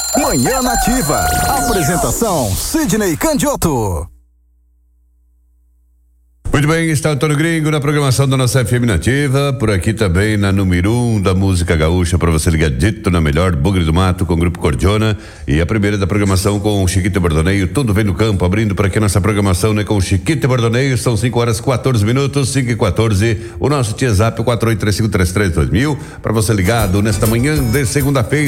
Manhã Nativa. Apresentação Sidney Candioto. Muito bem, está o Antônio Gringo na programação da nossa FM Nativa, por aqui também na número 1 da música gaúcha, para você ligadito na melhor, Bugre do Mato com o Grupo Cordiona, e a primeira da programação com o Chiquito Bordoneio, tudo vem no campo, abrindo para aqui nossa programação, né, com o Chiquito Bordoneio, são 5h14, 5h14, o nosso WhatsApp 4835332000, para você ligado nesta manhã de segunda-feira.